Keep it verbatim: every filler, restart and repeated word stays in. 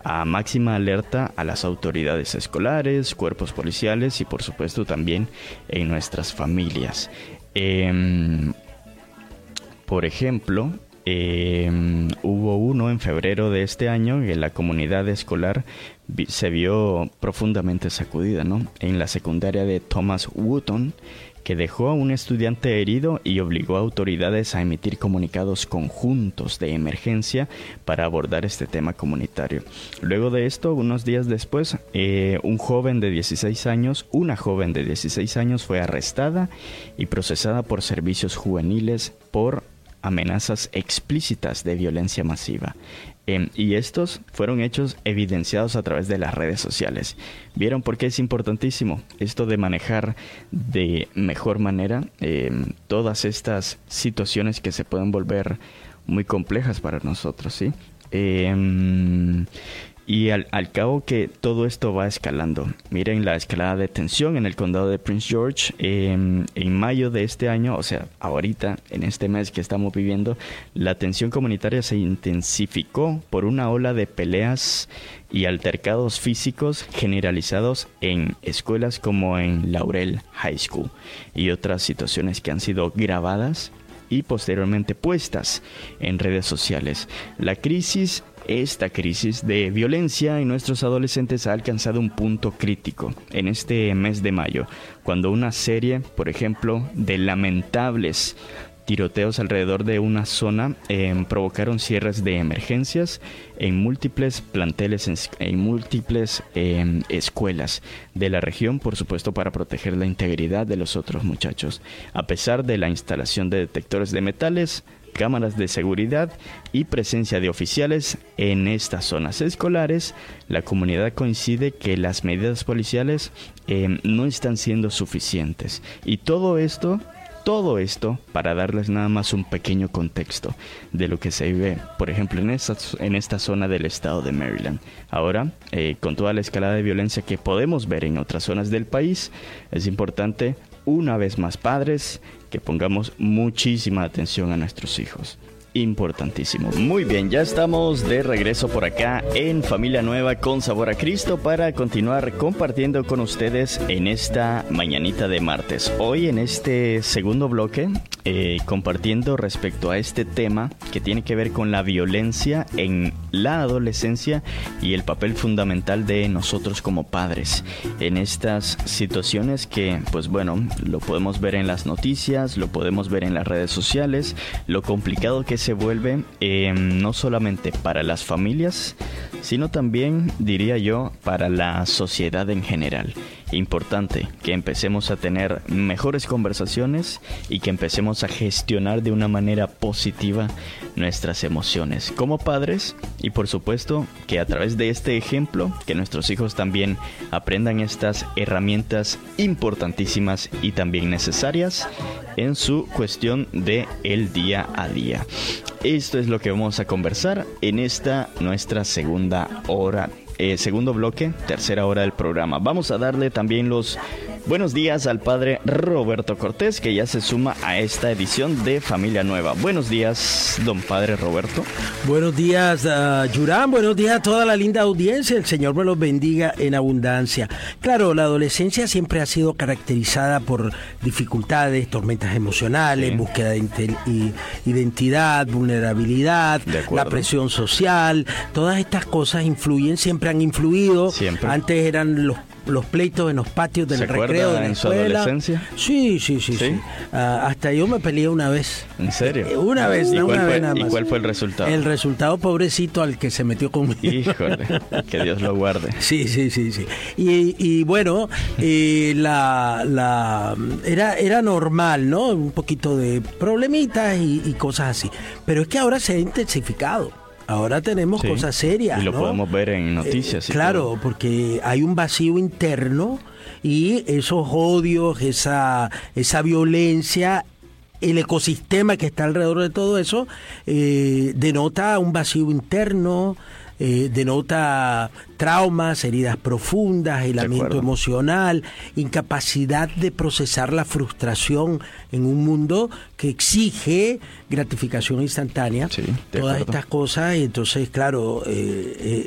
a máxima alerta a las autoridades escolares, cuerpos policiales y por supuesto también en nuestras familias. Eh, por ejemplo, eh, hubo uno en febrero de este año en la comunidad escolar vi, se vio profundamente sacudida, ¿no? En la secundaria de Thomas Wotton, que dejó a un estudiante herido y obligó a autoridades a emitir comunicados conjuntos de emergencia para abordar este tema comunitario. Luego de esto, unos días después, eh, un joven de dieciséis años, una joven de dieciséis años fue arrestada y procesada por servicios juveniles por amenazas explícitas de violencia masiva. Eh, y estos fueron hechos evidenciados a través de las redes sociales. ¿Vieron por qué es importantísimo esto de manejar de mejor manera eh, todas estas situaciones que se pueden volver muy complejas para nosotros, ¿sí? Eh, y al, al cabo que todo esto va escalando. Miren la escalada de tensión en el condado de Prince George. Eh, en mayo de este año, o sea, ahorita, en este mes que estamos viviendo, la tensión comunitaria se intensificó por una ola de peleas y altercados físicos generalizados en escuelas como en Laurel High School y otras situaciones que han sido grabadas y posteriormente puestas en redes sociales. La crisis Esta crisis de violencia en nuestros adolescentes ha alcanzado un punto crítico en este mes de mayo, cuando una serie, por ejemplo, de lamentables tiroteos alrededor de una zona eh, provocaron cierres de emergencias en múltiples planteles, en, en múltiples eh, escuelas de la región, por supuesto para proteger la integridad de los otros muchachos. A pesar de la instalación de detectores de metales, cámaras de seguridad y presencia de oficiales en estas zonas escolares, la comunidad coincide que las medidas policiales eh, no están siendo suficientes. Y todo esto, todo esto para darles nada más un pequeño contexto de lo que se vive, por ejemplo, en esta, en esta zona del estado de Maryland. Ahora, eh, con toda la escalada de violencia que podemos ver en otras zonas del país, es importante, una vez más, padres, que pongamos muchísima atención a nuestros hijos. Importantísimo. Muy bien, ya estamos de regreso por acá en Familia Nueva con Sabor a Cristo para continuar compartiendo con ustedes en esta mañanita de martes. Hoy en este segundo bloque, eh, compartiendo respecto a este tema que tiene que ver con la violencia en la adolescencia y el papel fundamental de nosotros como padres en estas situaciones que, pues bueno, lo podemos ver en las noticias, lo podemos ver en las redes sociales, lo complicado que se vuelve eh, no solamente para las familias, sino también, diría yo, para la sociedad en general. Importante que empecemos a tener mejores conversaciones y que empecemos a gestionar de una manera positiva nuestras emociones como padres, y por supuesto que a través de este ejemplo que nuestros hijos también aprendan estas herramientas importantísimas y también necesarias en su cuestión de el día a día. Esto es lo que vamos a conversar en esta nuestra segunda hora. Eh, segundo bloque, tercera hora del programa. Vamos a darle también los buenos días al padre Roberto Cortés, que ya se suma a esta edición de Familia Nueva. Buenos días, don padre Roberto. Buenos días, uh, Yurán. Buenos días a toda la linda audiencia. El Señor me los bendiga en abundancia. Claro, la adolescencia siempre ha sido caracterizada por dificultades, tormentas emocionales, sí. búsqueda de identidad, vulnerabilidad, la presión social. Todas estas cosas influyen, siempre han influido. Siempre. Antes eran los los pleitos en los patios del recreo de la en escuela. ¿Su adolescencia? Sí, sí, sí, sí. ¿Sí? Uh, hasta yo me peleé una vez. ¿En serio? Eh, una vez, no una fue, vez nada más. ¿Y cuál fue el resultado? El resultado, pobrecito, al que se metió conmigo. Híjole, que Dios lo guarde. Sí, sí, sí, sí. Y, y bueno, eh, la, la era, era normal, ¿no? Un poquito de problemitas y, y cosas así. Pero es que ahora se ha intensificado. Ahora tenemos sí, cosas serias, y lo ¿no? podemos ver en noticias. Eh, claro, todo. Porque hay un vacío interno y esos odios, esa, esa violencia, el ecosistema que está alrededor de todo eso, eh, denota un vacío interno, eh, denota traumas, heridas profundas, aislamiento emocional, incapacidad de procesar la frustración en un mundo que exige gratificación instantánea, sí, todas estas cosas. Y entonces, claro, eh,